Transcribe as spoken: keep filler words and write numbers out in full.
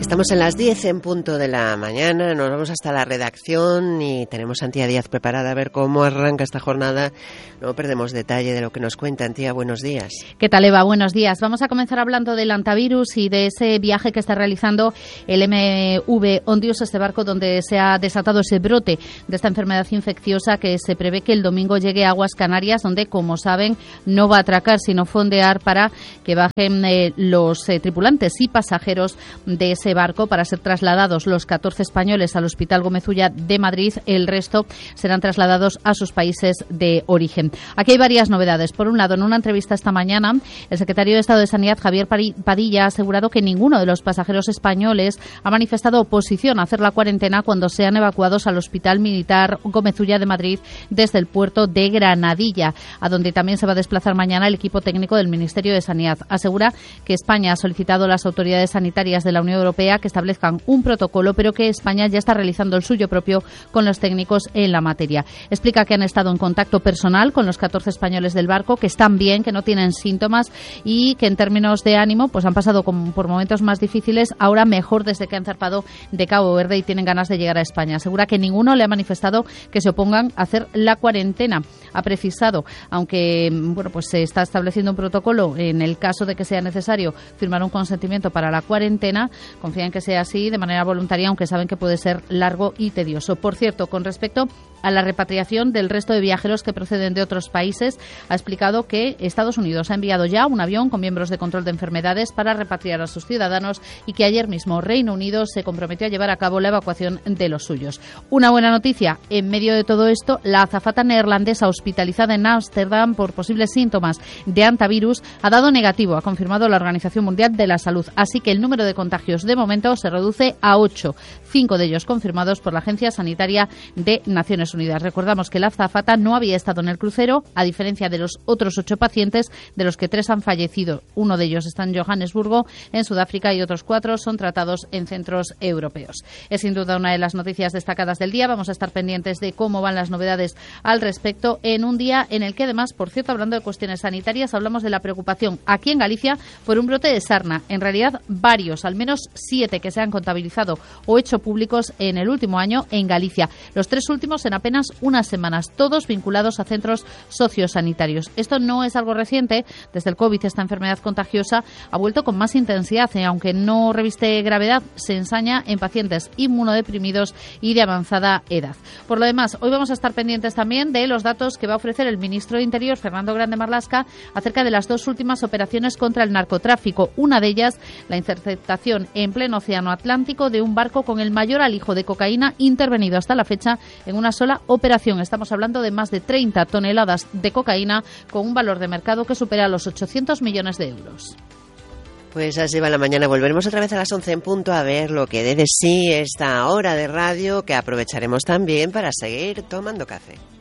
Estamos en las diez en punto de la mañana, nos vamos hasta la redacción y tenemos a Antía Díaz preparada a ver cómo arranca esta jornada. No perdemos detalle de lo que nos cuenta. Antía, buenos días. ¿Qué tal, Eva? Buenos días. Vamos a comenzar hablando del antivirus y de ese viaje que está realizando el M V Ondius, este barco donde se ha desatado ese brote de esta enfermedad infecciosa que se prevé que el domingo llegue a aguas Canarias, donde, como saben, no va a atracar, sino fondear para que bajen eh, los eh, tripulantes y pasajeros de ese barco para ser trasladados los catorce españoles al Hospital Gómez Ulla de Madrid. El resto serán trasladados a sus países de origen. Aquí hay varias novedades. Por un lado, en una entrevista esta mañana, el secretario de Estado de Sanidad, Javier Padilla, ha asegurado que ninguno de los pasajeros españoles ha manifestado oposición a hacer la cuarentena cuando sean evacuados al Hospital Militar Gómez Ulla de Madrid desde el puerto de Granadilla, a donde también se va a desplazar mañana el equipo técnico del Ministerio de Sanidad. Asegura que España ha solicitado a las autoridades sanitarias de la Unión Europea que establezcan un protocolo, pero que España ya está realizando el suyo propio con los técnicos en la materia. Explica que han estado en contacto personal con los catorce españoles del barco, que están bien, que no tienen síntomas y que en términos de ánimo pues han pasado con, por momentos más difíciles, ahora mejor desde que han zarpado de Cabo Verde y tienen ganas de llegar a España. Asegura que ninguno le ha manifestado que se opongan a hacer la cuarentena. Ha precisado, aunque bueno, pues se está estableciendo un protocolo en el caso de que sea necesario firmar un consentimiento para la cuarentena, confían que sea así de manera voluntaria, aunque saben que puede ser largo y tedioso. Por cierto, con respecto a la repatriación del resto de viajeros que proceden de otros países, ha explicado que Estados Unidos ha enviado ya un avión con miembros de control de enfermedades para repatriar a sus ciudadanos y que ayer mismo Reino Unido se comprometió a llevar a cabo la evacuación de los suyos. Una buena noticia, en medio de todo esto, la azafata neerlandesa hospitalizada en Ámsterdam por posibles síntomas de antivirus ha dado negativo, ha confirmado la Organización Mundial de la Salud. Así que el número de contagios de momento se reduce a ocho, cinco de ellos confirmados por la Agencia Sanitaria de Naciones Unidas. Recordamos que la azafata no había estado en el crucero, a diferencia de los otros ocho pacientes, de los que tres han fallecido. Uno de ellos está en Johannesburgo, en Sudáfrica, y otros cuatro son tratados en centros europeos. Es sin duda una de las noticias destacadas del día. Vamos a estar pendientes de cómo van las novedades al respecto en un día en el que, además, por cierto, hablando de cuestiones sanitarias, hablamos de la preocupación aquí en Galicia por un brote de sarna. En realidad, varios, al menos siete que se han contabilizado o hecho públicos en el último año en Galicia. Los tres últimos en apenas unas semanas, todos vinculados a centros sociosanitarios. Esto no es algo reciente. Desde el COVID, esta enfermedad contagiosa ha vuelto con más intensidad, y aunque no reviste gravedad, se ensaña en pacientes inmunodeprimidos y de avanzada edad. Por lo demás, hoy vamos a estar pendientes también de los datos que va a ofrecer el ministro de Interior, Fernando Grande Marlaska, acerca de las dos últimas operaciones contra el narcotráfico. Una de ellas, la interceptación en pleno océano Atlántico de un barco con el mayor alijo de cocaína intervenido hasta la fecha en una sola operación. Estamos hablando de más de treinta toneladas de cocaína con un valor de mercado que supera los ochocientos millones de euros. Pues así va la mañana. Volveremos otra vez a las once en punto a ver lo que dé de sí esta hora de radio, que aprovecharemos también para seguir tomando café.